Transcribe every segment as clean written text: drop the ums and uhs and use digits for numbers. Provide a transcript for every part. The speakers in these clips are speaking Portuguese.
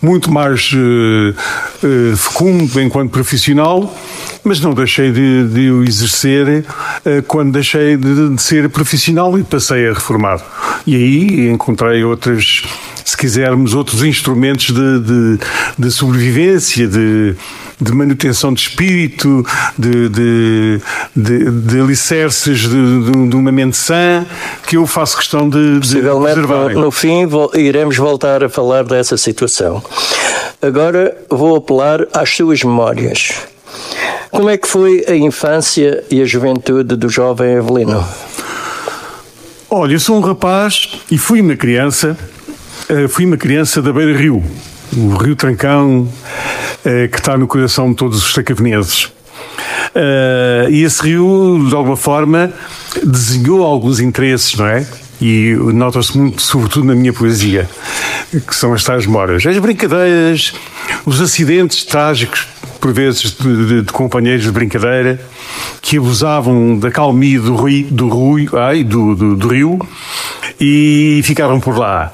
muito mais fecundo enquanto profissional, mas não deixei de o exercer quando deixei de ser profissional e passei a reformar. E aí encontrei outros instrumentos de sobrevivência, de manutenção de espírito, de alicerces de uma mente sã, que eu faço questão de preservar. No fim, iremos voltar a falar dessa situação. Agora vou apelar às suas memórias. Como é que foi a infância e a juventude do jovem Avelino? Olha, eu sou um rapaz e fui uma criança da Beira-Rio, o Rio Trancão, que está no coração de todos os sacavenenses. E esse rio, de alguma forma, desenhou alguns interesses, não é? E nota-se muito, sobretudo na minha poesia, que são as tais memórias. As brincadeiras, os acidentes trágicos, por vezes, de companheiros de brincadeira, que abusavam da calmia do rio e ficaram por lá.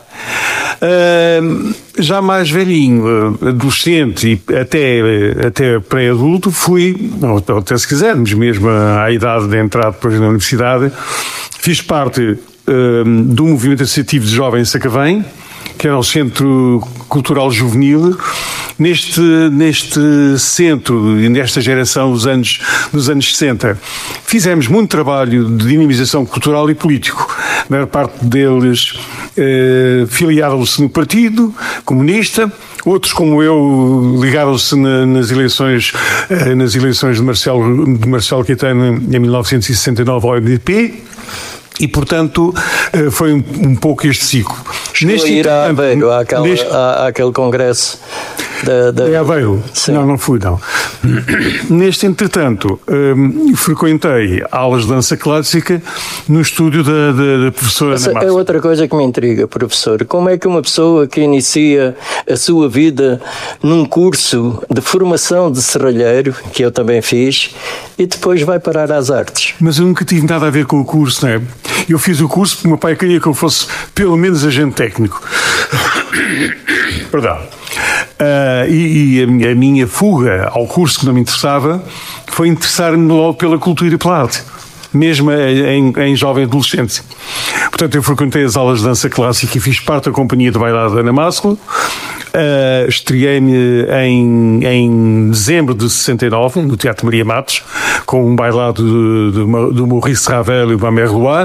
Já mais velhinho, adolescente e até pré-adulto, fui, ou até se quisermos, mesmo à idade de entrar depois na universidade, fiz parte do movimento associativo de jovens em Sacavém, que era o Centro Cultural Juvenil. Neste centro e nesta geração dos anos 60, fizemos muito trabalho de dinamização cultural e político. A maior parte deles filiaram-se no Partido Comunista, outros, como eu, ligaram-se nas eleições de Marcelo Caetano em 1969 ao MDP. E, portanto, foi um pouco este ciclo. Chegou a ir a Aveiro, àquele congresso de Aveiro? Sim. Não fui, não. Neste entretanto, frequentei aulas de dança clássica no estúdio da professora Ana Márcia. É outra coisa que me intriga, professor. Como é que uma pessoa que inicia a sua vida num curso de formação de serralheiro, que eu também fiz, e depois vai parar às artes? Mas eu nunca tive nada a ver com o curso, não é? Eu fiz o curso porque o meu pai queria que eu fosse pelo menos agente técnico. Perdão. E a minha fuga ao curso que não me interessava foi interessar-me logo pela cultura e pela arte, mesmo em jovem adolescência. Portanto, eu frequentei as aulas de dança clássica e fiz parte da companhia de bailado da Ana Márcia. Estreiei-me em dezembro de 69, no Teatro Maria Matos, com um bailado do Maurice Ravel e do Merlois.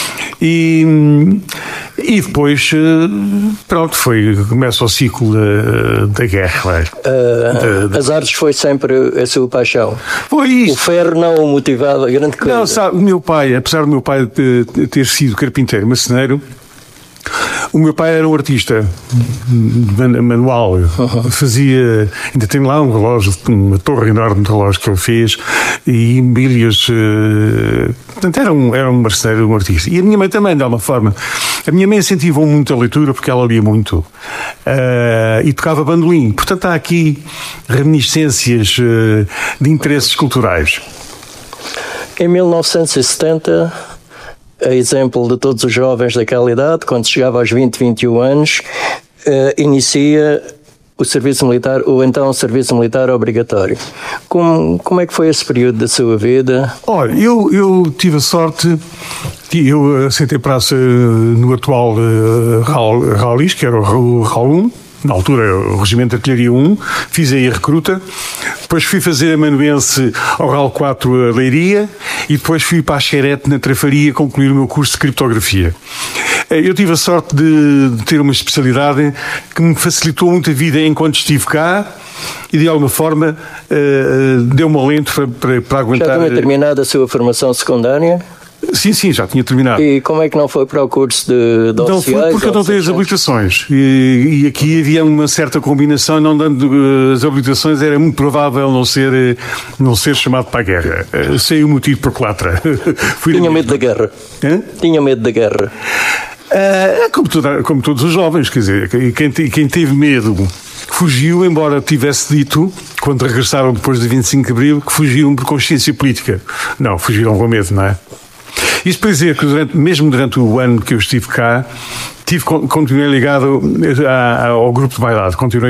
E depois, pronto, começa o ciclo da guerra. As artes foi sempre a sua paixão? Foi isso. O ferro não o motivava a grande coisa? Não, sabe, o meu pai, apesar do meu pai ter sido carpinteiro, marceneiro, o meu pai era um artista manual, ainda tem lá um relógio, uma torre enorme de relógio que ele fez, e mobílias, portanto era um marceneiro, um artista. E a minha mãe também, de alguma forma. A minha mãe incentivou muito a leitura porque ela lia muito, e tocava bandolim. Portanto há aqui reminiscências de interesses culturais. Em 1970... a exemplo de todos os jovens daquela idade, quando chegava aos 20, 21 anos, inicia o serviço militar, ou então o serviço militar obrigatório. Como é que foi esse período da sua vida? Olha, eu tive a sorte, eu assentei praça no atual RALIS, que era o RAL 1, na altura o Regimento de Artilharia 1, fiz aí a recruta, depois fui fazer a manuense ao RAL 4 a Leiria e depois fui para a Xerete na Trafaria concluir o meu curso de criptografia. Eu tive a sorte de ter uma especialidade que me facilitou muito a vida enquanto estive cá e de alguma forma deu-me alento para aguentar. Já tinha terminado a sua formação secundária? Sim, já tinha terminado. E como é que não foi para o curso de não oficiais? Não foi porque eu não tenho as habilitações. E aqui havia uma certa combinação, não dando as habilitações, era muito provável não ser chamado para a guerra. Sei o motivo por que lá atrás. Tinha medo da guerra? Tinha medo da guerra? Como todos os jovens, quer dizer, quem teve medo fugiu, embora tivesse dito, quando regressaram depois de 25 de Abril, que fugiram por consciência política. Não, fugiram com medo, não é? Isso para dizer que mesmo durante o ano que eu estive cá, continuei ligado ao grupo de bailado, continuei